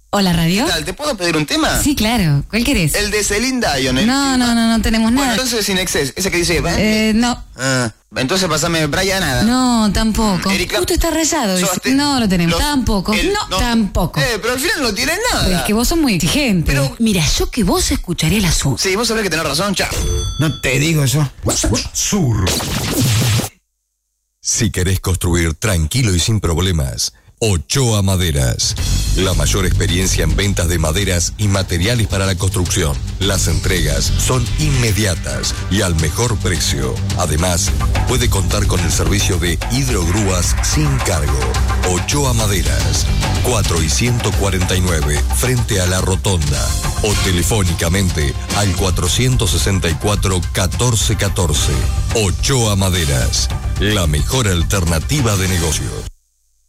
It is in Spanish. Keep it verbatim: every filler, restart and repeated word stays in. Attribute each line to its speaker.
Speaker 1: Hola, radio.
Speaker 2: ¿Qué tal? ¿Te puedo pedir un tema?
Speaker 1: Sí, claro. ¿Cuál querés?
Speaker 2: El de Celine Dion. El
Speaker 1: no, no, no, no tenemos
Speaker 2: bueno,
Speaker 1: nada.
Speaker 2: Entonces sin exceso. Ese que dice...
Speaker 1: Eh, no.
Speaker 2: Ah, entonces pasame Brian nada.
Speaker 1: No, tampoco.
Speaker 2: Erika,
Speaker 1: Justo está rayado.
Speaker 2: Soste,
Speaker 1: no lo tenemos.
Speaker 2: los,
Speaker 1: tampoco.
Speaker 2: el,
Speaker 1: no,
Speaker 2: no,
Speaker 1: tampoco.
Speaker 2: Eh, pero al final no tiene nada.
Speaker 1: Pero es que vos sos muy exigente.
Speaker 2: Pero...
Speaker 1: Mira, yo que vos escucharé el asunto.
Speaker 2: Sí, vos sabés que tenés razón, chao.
Speaker 3: No te digo yo.
Speaker 4: Sur. Si querés construir tranquilo y sin problemas, Ochoa Maderas. La mayor experiencia en ventas de maderas y materiales para la construcción. Las entregas son inmediatas y al mejor precio. Además, puede contar con el servicio de hidrogrúas sin cargo. Ochoa Maderas, cuatro y ciento cuarenta y nueve, frente a la Rotonda. O telefónicamente al cuatrocientos sesenta y cuatro, catorce catorce. Ochoa Maderas, la mejor alternativa de negocios.